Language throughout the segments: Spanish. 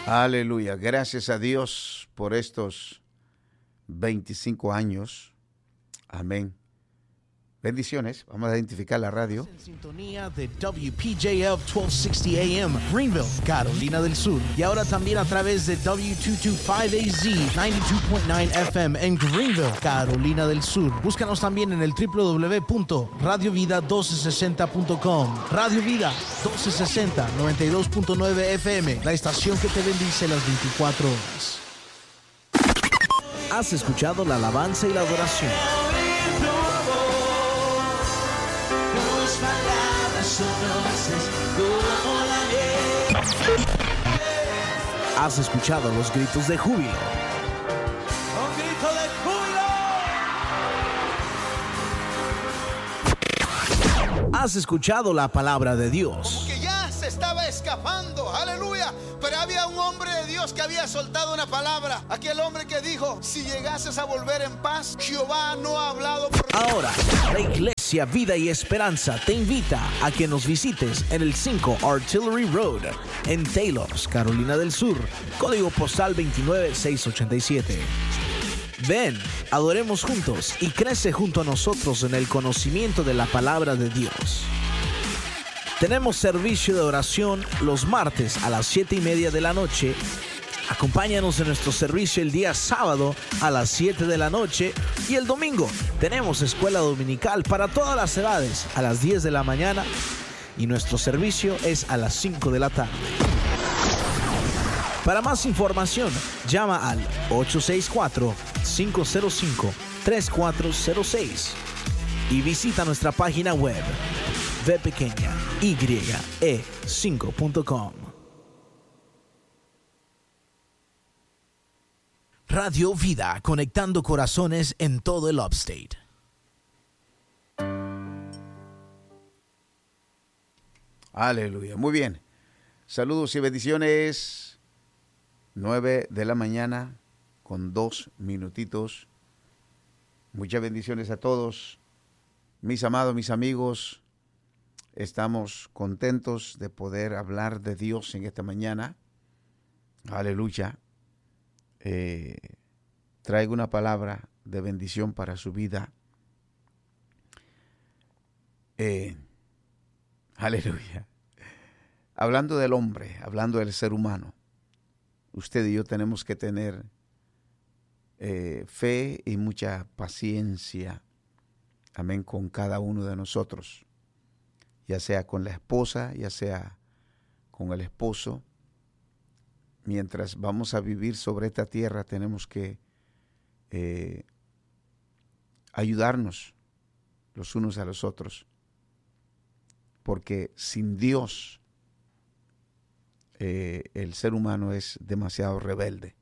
Aleluya. Gracias a Dios por estos 25 años. Amén. Bendiciones. Vamos a identificar la radio. En sintonía de WPJF 1260 AM, Greenville, Carolina del Sur. Y ahora también a través de W225AZ 92.9 FM en Greenville, Carolina del Sur. Búscanos también en el www.radiovida1260.com. Radio Vida 1260 92.9 FM, la estación que te bendice las 24 horas. Has escuchado la alabanza y la adoración. Has escuchado los gritos de júbilo. ¡Un grito de júbilo! Has escuchado la palabra de Dios. Como que ya se estaba escapando, aleluya. Pero había un hombre de Dios que había soltado una palabra. Aquel hombre que dijo: si llegases a volver en paz, Jehová no ha hablado por... Ahora, la Iglesia Vida y Esperanza te invita a que nos visites en el 5 Artillery Road, en Taylors, Carolina del Sur, código postal 29687. Ven, adoremos juntos y crece junto a nosotros en el conocimiento de la palabra de Dios. Tenemos servicio de oración los martes a las 7:30 de la noche. Acompáñanos en nuestro servicio el día sábado a las 7 de la noche. Y el domingo tenemos escuela dominical para todas las edades a las 10 de la mañana. Y nuestro servicio es a las 5 de la tarde. Para más información, llama al 864-505-3406 y visita nuestra página web vpequeñaye5.com. Radio Vida, conectando corazones en todo el Upstate. Aleluya. Muy bien. Saludos y bendiciones. 9 de la mañana con 2 minutitos. Muchas bendiciones a todos. Mis amados, mis amigos, estamos contentos de poder hablar de Dios en esta mañana. Aleluya. Traigo una palabra de bendición para su vida. Aleluya. Hablando del hombre, hablando del ser humano, usted y yo tenemos que tener fe y mucha paciencia, amén, con cada uno de nosotros, ya sea con la esposa, ya sea con el esposo. Mientras vamos a vivir sobre esta tierra, tenemos que ayudarnos los unos a los otros, porque sin Dios el ser humano es demasiado rebelde.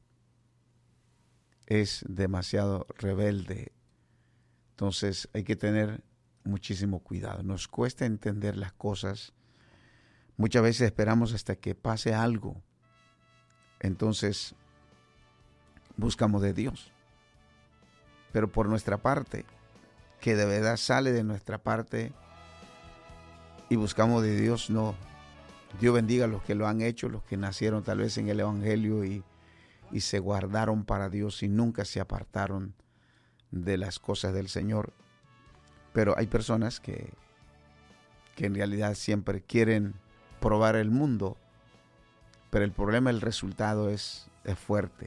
Es demasiado rebelde. Entonces hay que tener muchísimo cuidado. Nos cuesta entender las cosas. Muchas veces esperamos hasta que pase algo. Entonces buscamos de Dios. Pero por nuestra parte, que de verdad sale de nuestra parte y buscamos de Dios, no. Dios bendiga a los que lo han hecho, los que nacieron tal vez en el Evangelio y se guardaron para Dios y nunca se apartaron de las cosas del Señor. Pero hay personas que en realidad siempre quieren probar el mundo, pero el problema, el resultado es fuerte.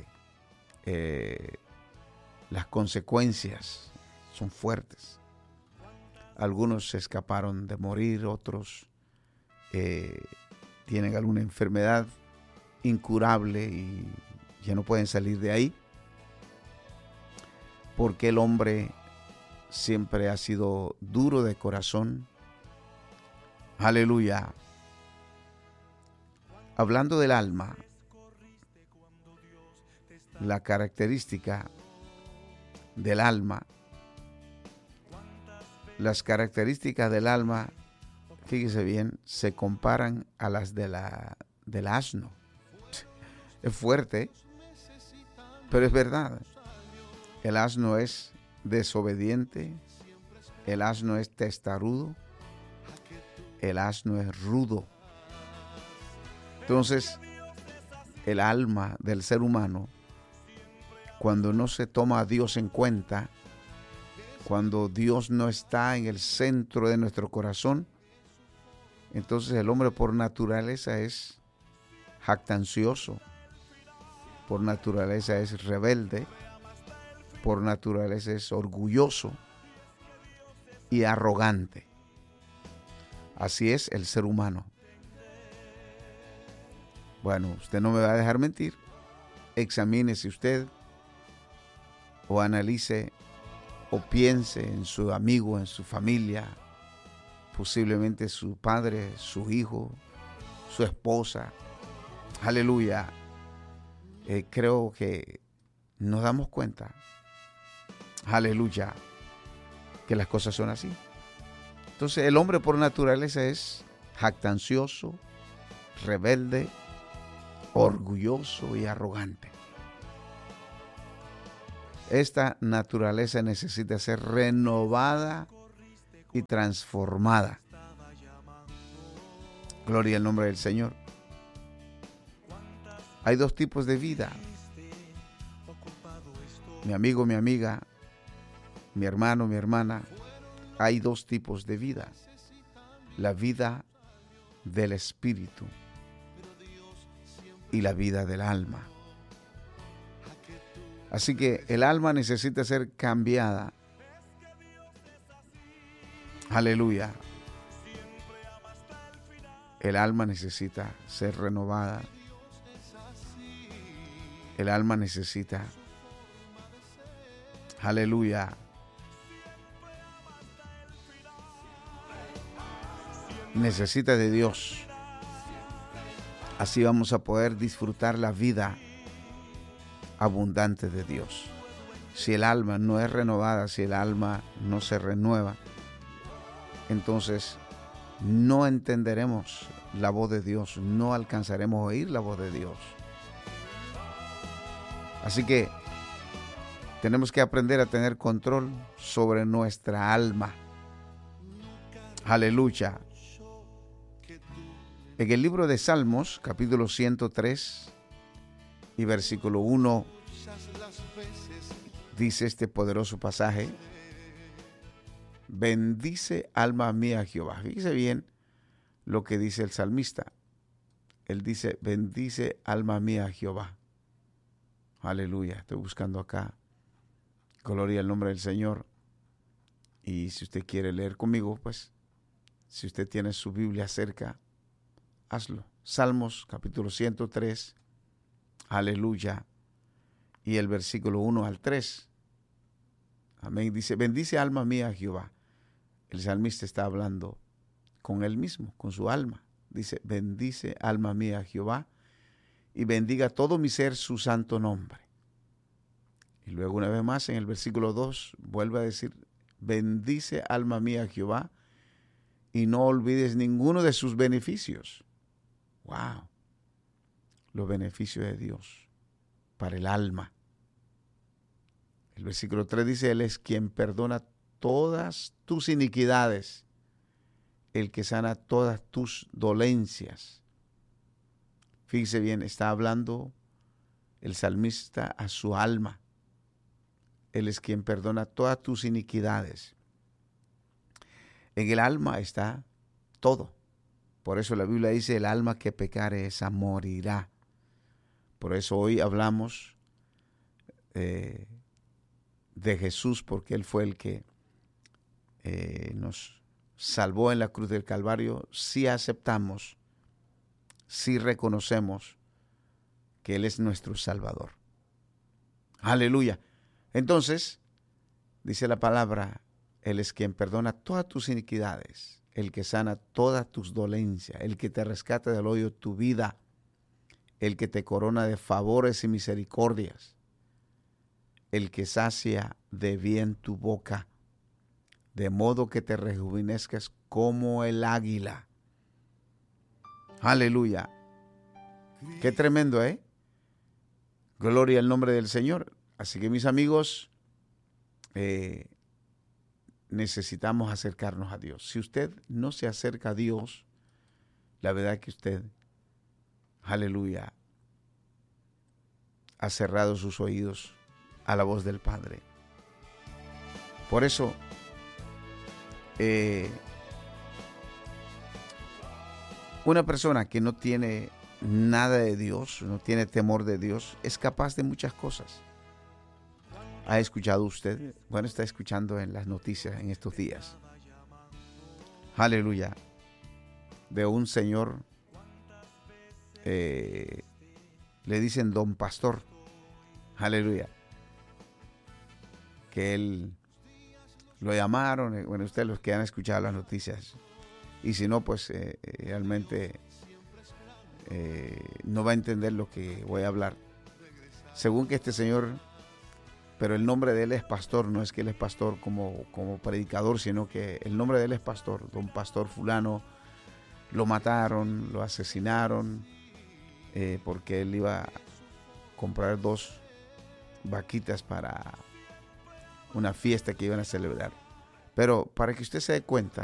Las consecuencias son fuertes. Algunos se escaparon de morir, otros tienen alguna enfermedad incurable y ya no pueden salir de ahí, porque el hombre siempre ha sido duro de corazón. Aleluya. Hablando del alma, la característica del alma, las características del alma, fíjese bien, se comparan a las del asno. Es fuerte, pero es verdad. El asno es desobediente, el asno es testarudo, el asno es rudo. Entonces, el alma del ser humano, cuando no se toma a Dios en cuenta, cuando Dios no está en el centro de nuestro corazón, entonces el hombre por naturaleza es jactancioso, por naturaleza es rebelde, por naturaleza es orgulloso y arrogante. Así es el ser humano. Bueno, usted no me va a dejar mentir. Examínese usted o analice o piense en su amigo, en su familia, posiblemente su padre, su hijo, su esposa. Aleluya. Creo que nos damos cuenta, aleluya, que las cosas son así. Entonces el hombre por naturaleza es jactancioso, rebelde, orgulloso y arrogante. Esta naturaleza necesita ser renovada y transformada. Gloria al nombre del Señor. Hay dos tipos de vida. Mi amigo, mi amiga, mi hermano, mi hermana, hay dos tipos de vida. La vida del espíritu y la vida del alma. Así que el alma necesita ser cambiada. Aleluya. El alma necesita ser renovada. El alma necesita, aleluya, necesita de Dios. Así vamos a poder disfrutar la vida abundante de Dios. Si el alma no es renovada, si el alma no se renueva, entonces no entenderemos la voz de Dios, no alcanzaremos a oír la voz de Dios. Así que tenemos que aprender a tener control sobre nuestra alma. Aleluya. En el libro de Salmos, capítulo 103 y versículo 1, dice este poderoso pasaje: bendice alma mía Jehová. Fíjese bien lo que dice el salmista. Él dice, bendice alma mía Jehová. Aleluya, estoy buscando acá. Gloria al nombre del Señor. Y si usted quiere leer conmigo, pues, si usted tiene su Biblia cerca, hazlo. Salmos, capítulo 103. Aleluya. Y el versículo 1 al 3. Amén. Dice, bendice alma mía Jehová. El salmista está hablando con él mismo, con su alma. Dice, bendice alma mía Jehová, y bendiga todo mi ser su santo nombre. Y luego una vez más en el versículo 2 vuelve a decir, bendice alma mía Jehová, y no olvides ninguno de sus beneficios. ¡Wow! Los beneficios de Dios para el alma. El versículo 3 dice, Él es quien perdona todas tus iniquidades, el que sana todas tus dolencias. Fíjese bien, está hablando el salmista a su alma. Él es quien perdona todas tus iniquidades. En el alma está todo. Por eso la Biblia dice, el alma que pecare esa morirá. Por eso hoy hablamos de Jesús, porque Él fue el que nos salvó en la cruz del Calvario. Si aceptamos, si reconocemos que Él es nuestro Salvador. Aleluya. Entonces, dice la palabra, Él es quien perdona todas tus iniquidades, el que sana todas tus dolencias, el que te rescata del hoyo tu vida, el que te corona de favores y misericordias, el que sacia de bien tu boca, de modo que te rejuvenezcas como el águila. Aleluya. Qué tremendo, ¿eh? Gloria al nombre del Señor. Así que mis amigos, necesitamos acercarnos a Dios. Si usted no se acerca a Dios, la verdad es que usted, aleluya, ha cerrado sus oídos a la voz del Padre. Por eso, una persona que no tiene nada de Dios, no tiene temor de Dios, es capaz de muchas cosas. ¿Ha escuchado usted? Bueno, está escuchando en las noticias en estos días. Aleluya. De un señor, le dicen don pastor. Aleluya. Que él lo llamaron. Bueno, ustedes los que han escuchado las noticias. Y si no, pues realmente no va a entender lo que voy a hablar. Según que este señor, pero el nombre de él es pastor, no es que él es pastor como predicador, sino que el nombre de él es pastor, don pastor fulano. Lo mataron, lo asesinaron, porque él iba a comprar 2 vaquitas para una fiesta que iban a celebrar. Pero para que usted se dé cuenta